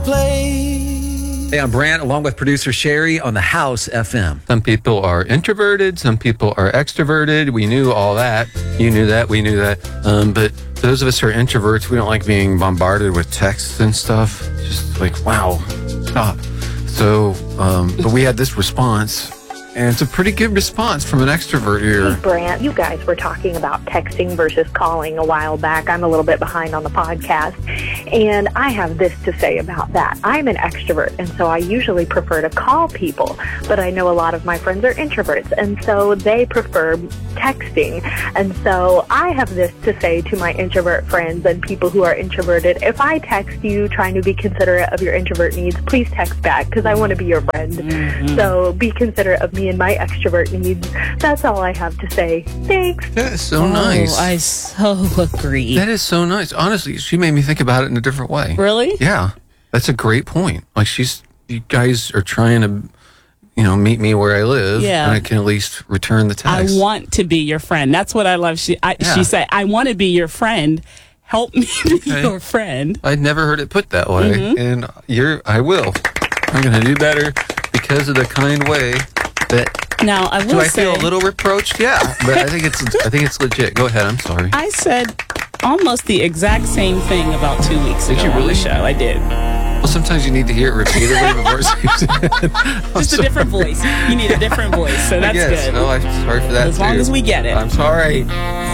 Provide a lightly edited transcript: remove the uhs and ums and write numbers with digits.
Hey, I'm Brant, along with producer Sherry on the House FM. Some people are introverted. Some people are extroverted. We knew all that. You knew that. We knew that. But those of us who are introverts, we don't like being bombarded with texts and stuff. Just like, wow, stop. So, but we had this response. And it's a pretty good response from an extrovert here. Hey, Brant, you guys were talking about texting versus calling a while back. I'm a little bit behind on the podcast, and I have this to say about that. I'm an extrovert, and so I usually prefer to call people, but I know a lot of my friends are introverts, and so they prefer texting. And so I have this to say to my introvert friends and people who are introverted. If I text you trying to be considerate of your introvert needs, please text back, because I want to be your friend. Mm-hmm. So be considerate of me and my extrovert needs. That's all I have to say. Thanks. That is so nice. I so agree. That is so nice. Honestly, she made me think about it in a different way. Really? Yeah. That's a great point. Like you guys are trying to, meet me where I live. Yeah. And I can at least return the text. I want to be your friend. That's what I love. She said, I want to be your friend. Help me be your friend. I'd never heard it put that way. Mm-hmm. And I will. I'm going to do better because of the kind way that. Now, I will say. Do I feel a little reproached? Yeah. But I think it's legit. Go ahead. I'm sorry. I said almost the exact same thing about 2 weeks ago. Did you really? On the show. I did. Well, sometimes you need to hear it repeatedly before it's just a different voice. You need a different voice, so that's good. No, I'm sorry for that. As long as we get it. I'm sorry.